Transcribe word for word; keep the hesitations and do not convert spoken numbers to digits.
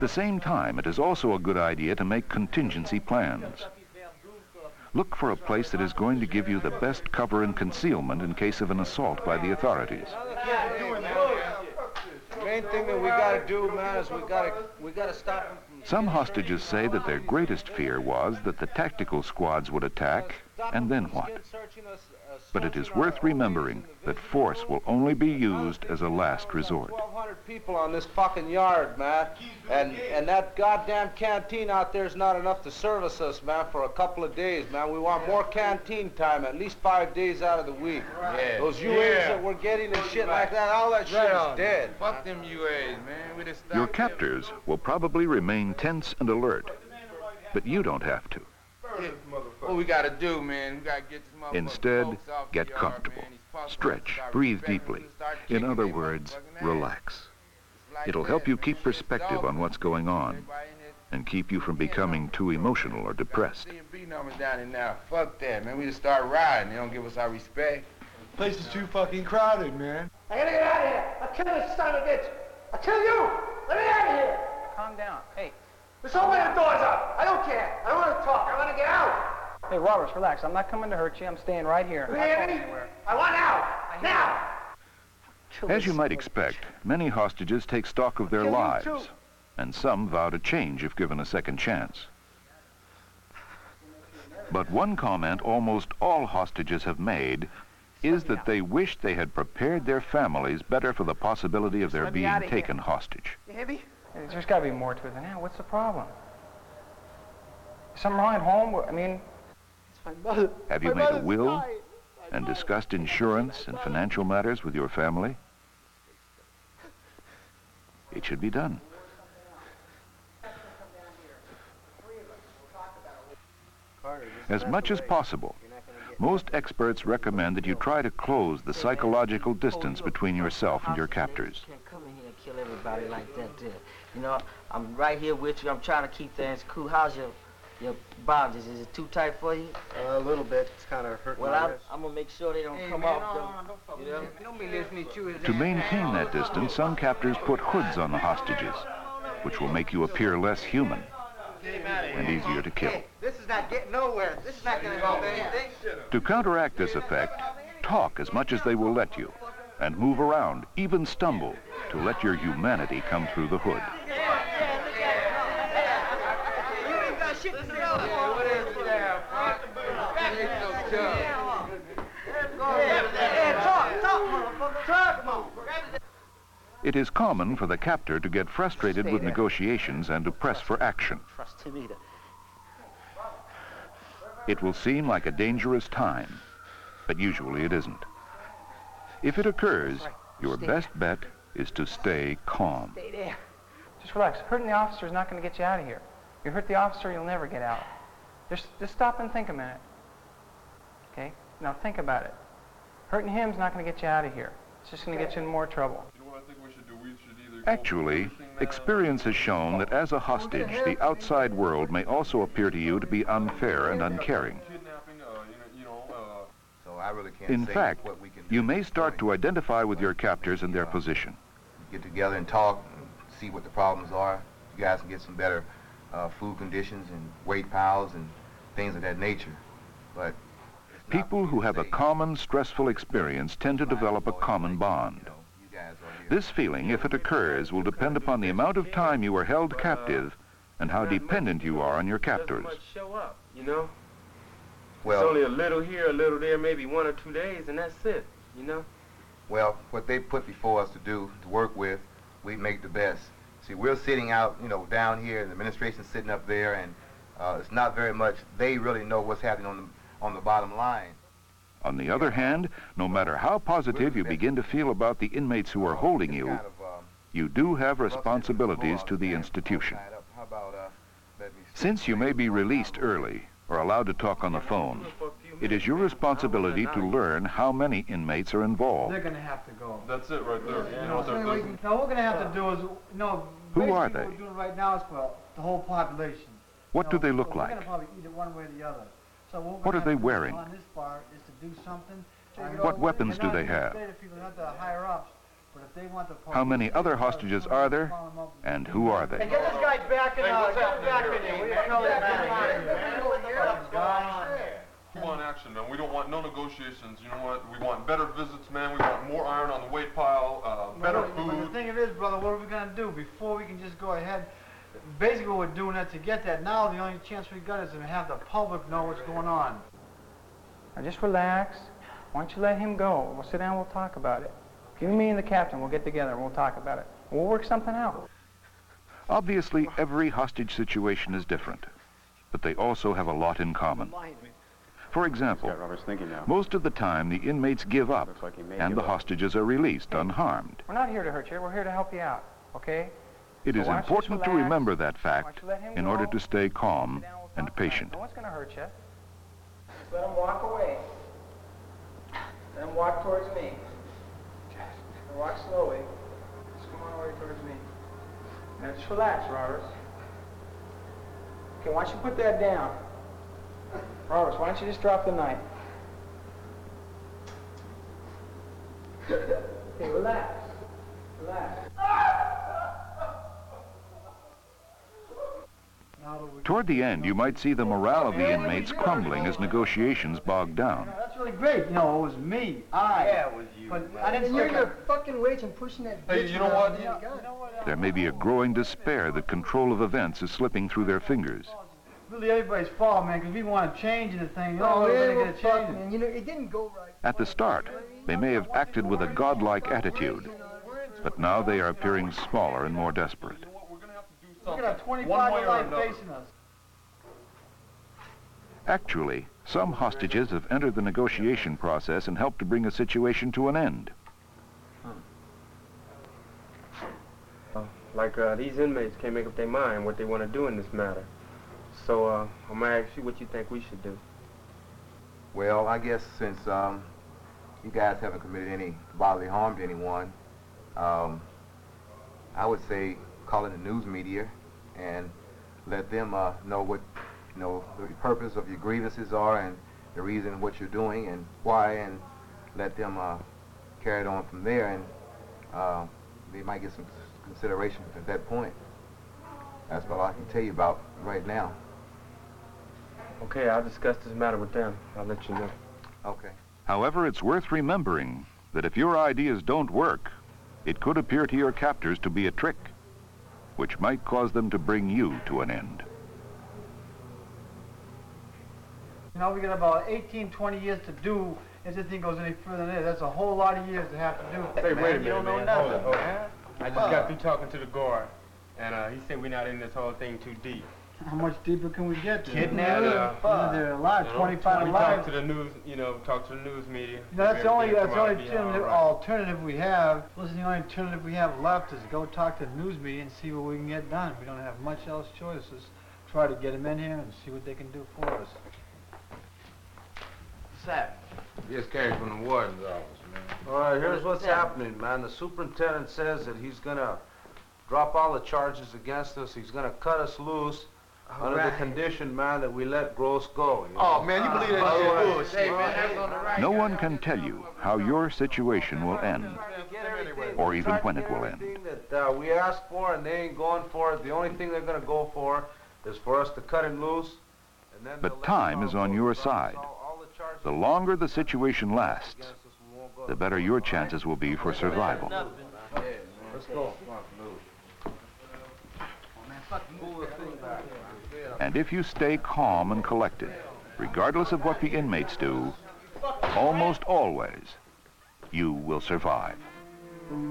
At the same time, it is also a good idea to make contingency plans. Look for a place that is going to give you the best cover and concealment in case of an assault by the authorities. The main thing that we gotta do, man, is we gotta we gotta stop them from... Some hostages say that their greatest fear was that the tactical squads would attack, and then what? But it is worth remembering that force will only be used as a last resort. twelve hundred people on this fucking yard, man, and and that goddamn canteen out there is not enough to service us, man, for a couple of days, man. We want more canteen time, at least five days out of the week. Yeah. Those U As yeah. that we're getting and shit like that, all that shit right is dead. Fuck them U As, man. We just Your captors will probably remain tense and alert, but you don't have to. What we gotta do, man, we gotta get this motherfucker. Instead, get comfortable. Stretch, breathe deeply. In other words, relax. It'll help you keep perspective on what's going on and keep you from becoming too emotional or depressed. C and B numbers down in now. Fuck that, man. We just start riding. They don't give us our respect. The place is too fucking crowded, man. I gotta get out of here. I'll kill this son of a bitch. I'll kill you. Let me out of here. Calm down. Hey. Just open the doors up. I don't care. I don't want to talk. I want to get out. Hey, Roberts, relax. I'm not coming to hurt you. I'm staying right here. You hear me? I want out. Now. As you might expect, many hostages take stock of their lives, and some vow to change if given a second chance. But one comment almost all hostages have made is that they wish they had prepared their families better for the possibility of their being taken hostage. You hear me? There's got to be more to it than that. What's the problem? Something wrong at home? I mean... My mother. Have you My made a will and mother. discussed insurance and financial matters with your family? It should be done. As much as possible, most experts recommend that you try to close the psychological distance between yourself and your captors. You can't come in here and kill everybody like that there. You know, I'm right here with you. I'm trying to keep things cool. How's your your boundaries? Is it too tight for you? Uh, a little bit. It's kind of hurting. Well, I'm, I'm gonna make sure they don't hey, come man, off. no, them, no, don't fuck you know? Don't be listening to it. To maintain that distance, some captors put hoods on the hostages, which will make you appear less human and easier to kill. Hey, this is not getting nowhere. This is not going to help anything. To counteract this effect, talk as much as they will let you, and move around, even stumble, to let your humanity come through the hood. It is common for the captor to get frustrated with negotiations and to press for action. Trust him either. It will seem like a dangerous time, but usually it isn't. If it occurs, your best bet is to stay calm. Stay there. Just relax. Hurting the officer is not going to get you out of here. You hurt the officer, you'll never get out. Just, just stop and think a minute. Okay? Now think about it. Hurting him's not going to get you out of here. It's just going to get you in more trouble. Actually, experience has shown that as a hostage, the outside world may also appear to you to be unfair and uncaring. In fact, you may start to identify with your captors and their position. Get together and talk, and see what the problems are. You guys can get some better uh, food conditions and weight piles and things of that nature. But people who have a common stressful experience tend to develop a common bond. This feeling, if it occurs, will depend upon the amount of time you are held captive and how dependent you are on your captors. Show up, you know? Well, it's only a little here, a little there, maybe one or two days, and that's it, you know? Well, what they put before us to do, to work with, we make the best. See, we're sitting out, you know, down here, and the administration's sitting up there, and uh, it's not very much. They really know what's happening on the, on the bottom line. On the other hand, no matter how positive you begin to feel about the inmates who are holding you, you do have responsibilities to the institution. Since you may be released early or allowed to talk on the phone, it is your responsibility to learn how many inmates are involved. They're going to have to go. That's it right there. You know, so we, now what we're going to have to do is, you know, who are they? What we're doing right now is for the whole population. What you know, do they look so like? We're going to probably either one way or the other. So what, What are they wearing? On this part is to do something. What weapons do they have? People have the higher ups But if they want the How many other hostages are there, and who are they? Get this guy back in, uh, get him back in here. We don't know that man. We want action, man. We don't want no negotiations. You know what? We want better visits, man. We want more iron on the weight pile, uh, better But food. the thing of it is, brother, what are we gonna do before we can just go ahead? Basically, we're doing that to get that. Now, the only chance we got is to have the public know what's going on. Now just relax. Why don't you let him go? We'll sit down, we'll talk about it. You, me, and the captain, we'll get together and we'll talk about it. We'll work something out. Obviously, every hostage situation is different, but they also have a lot in common. For example, most of the time the inmates give up and the hostages are released unharmed. We're not here to hurt you, we're here to help you out, okay? It is So why don't you just important to relax? remember that Why fact don't you let him in order go? to stay calm Sit down, we'll and talk about it. patient. No one's going to hurt you. Just let him walk away. Let him walk towards me. Just walk slowly. Just come on away towards me. Now just relax, Roberts. Okay, why don't you put that down? Roberts, why don't you just drop the knife? Okay, relax. Relax. Toward the end, you might see the morale of the inmates crumbling as negotiations bog down. That's really great. You know, it was me, I. Yeah, it was you. But I didn't You're stick your up. fucking wage and pushing that Hey, bitch you know around. what? Yeah, you know what? There may be a growing despair that control of events is slipping through their fingers. Really everybody's fault, man, because we want to change the thing. You know, Oh, we're yeah, going well, to get fuck, change. man. You know, it didn't go right. At the start, they may have acted with a godlike attitude, but now they are appearing smaller and more desperate. You know what? We're gonna have to do Look something. at that One twenty-five way to or life another. facing us. Actually, some hostages have entered the negotiation process and helped to bring a situation to an end. Like uh, these inmates can't make up their mind what they want to do in this matter. So uh, I'm gonna ask you what you think we should do. Well, I guess since um, you guys haven't committed any bodily harm to anyone, um, I would say call in the news media and let them uh, know what, you know, the purpose of your grievances are and the reason what you're doing and why, and let them uh, carry it on from there, and uh, they might get some consideration at that point. That's all I can tell you about right now. Okay, I'll discuss this matter with them. I'll let you know. Okay. However, it's worth remembering that if your ideas don't work, it could appear to your captors to be a trick, which might cause them to bring you to an end. You know, we got about eighteen, twenty years to do if this thing goes any further than this. That's a whole lot of years to have to do. Hey, wait a minute, you don't know man. nothing, Hold it, hold it. man. I just got through talking to the guard, and uh, he said we're not in this whole thing too deep. How much deeper can we get? There? Kidnapping, Yeah, uh, they're alive, You know, twenty-five we alive. talked to the news, you know, talk to the news media. You know, that's the only, Everything that's the will only be all alternative, right. alternative we have. Listen, the only alternative we have left is go talk to the news media and see what we can get done. We don't have much else choices. Try to get them in here and see what they can do for us. Sap. Just came from the warden's office, man. All right, here's what's happening, man. The superintendent says that he's gonna drop all the charges against us. He's gonna cut us loose under the condition, man, that we let Gross go. You know? Oh, man, you believe that All shit right. bullshit. Hey, man, that's on the right. No one can tell you how your situation will end, Get everything- or even try to when get it will end. everything that uh, we asked for, and they ain't going for it. The only thing they're gonna go for is for us to cut him loose. And then But they'll let time us is all on go. your Drop us side. all- all the charges The longer the situation lasts, against us, we won't go the to better court, your all right? chances will be for survival. Let's go. Pull the thing back. And if you stay calm and collected, regardless of what the inmates do, almost always, you will survive.